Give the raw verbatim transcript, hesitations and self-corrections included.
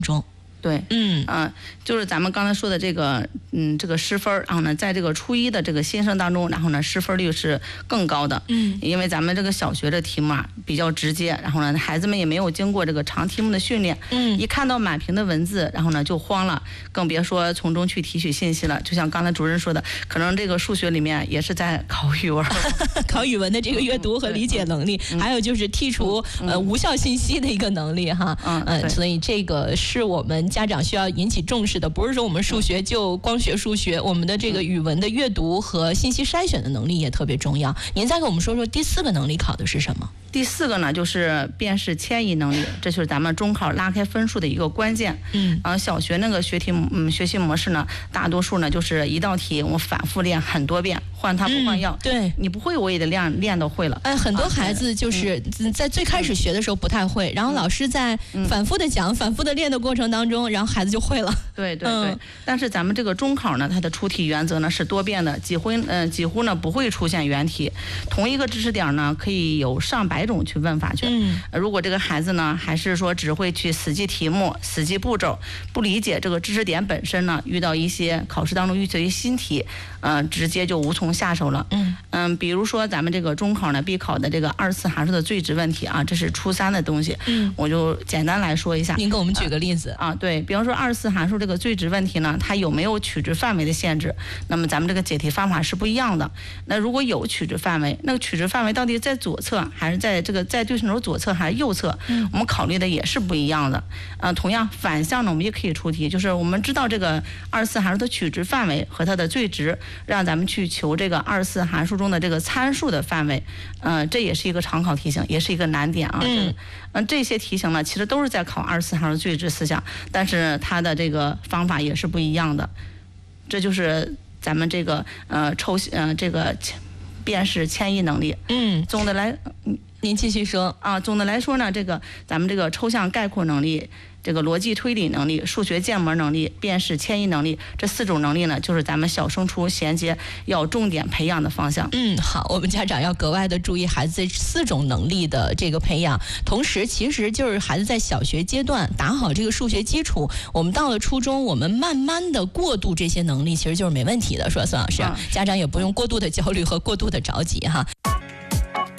中。 对，嗯啊、呃，就是咱们刚才说的这个，嗯，这个失分，然后呢，在这个初一的这个新生当中，然后呢，失分率是更高的，嗯，因为咱们这个小学的题目啊比较直接，然后呢，孩子们也没有经过这个长题目的训练，嗯，一看到满屏的文字，然后呢就慌了，更别说从中去提取信息了。就像刚才主任说的，可能这个数学里面也是在考语文， 考语文的这个阅读和理解能力，嗯、还有就是剔除、嗯、呃无效信息的一个能力哈，嗯，呃、所以这个是我们家长需要引起重视的，不是说我们数学就光学数学，我们的这个语文的阅读和信息筛选的能力也特别重要。您再给我们说说第四个能力考的是什么？ 第四个呢，就是辨识迁移能力，这就是咱们中考拉开分数的一个关键。嗯，呃，小学那个学题，嗯，学习模式呢，大多数呢就是一道题我反复练很多遍，换汤不换药。 嗯、对， 你不会我也得练练到会了。 哎，很多孩子就是在最开始学的时候不太会，嗯、然后老师在反复的讲、嗯、反复的练的过程当中，然后孩子就会了。 对对对。嗯、但是咱们这个中考呢，它的出题原则呢是多变的，几乎嗯、呃、几乎呢不会出现原题，同一个知识点呢可以有上百种去问法去。嗯，如果这个孩子呢，还是说只会去死记题目、死记步骤，不理解这个知识点本身呢，遇到一些考试当中遇到一些新题，呃，直接就无从下手了。嗯嗯，比如说咱们这个中考呢必考的这个二次函数的最值问题啊，这是初三的东西。嗯，我就简单来说一下。 您给我们举个例子啊？啊对，比方说二次函数这个最值问题呢，它有没有取值范围的限制？那么咱们这个解题方法是不一样的。那如果有取值范围，那个取值范围到底在左侧还是在这个在对称轴左侧还是右侧？嗯，我们考虑的也是不一样的。呃，同样反向呢，我们也可以出题，就是我们知道这个二次函数的取值范围和它的最值，让咱们去求这个二次函数中的这个参数的范围。呃，这也是一个常考题型，也是一个难点啊。嗯，嗯、呃，这些题型呢，其实都是在考二次函数最值思想，但是它的这个方法也是不一样的。这就是咱们这个呃抽呃这个辨识迁移能力。嗯，总的来。 您继续说啊。总的来说呢，这个咱们这个抽象概括能力、这个逻辑推理能力、数学建模能力、辨识迁移能力，这四种能力呢，就是咱们小升初衔接要重点培养的方向。 嗯，好，我们家长要格外的注意孩子这四种能力的这个培养，同时其实就是孩子在小学阶段打好这个数学基础，我们到了初中，我们慢慢的过渡这些能力，其实就是没问题的，说孙老师，嗯、家长也不用过度的焦虑和过度的着急哈。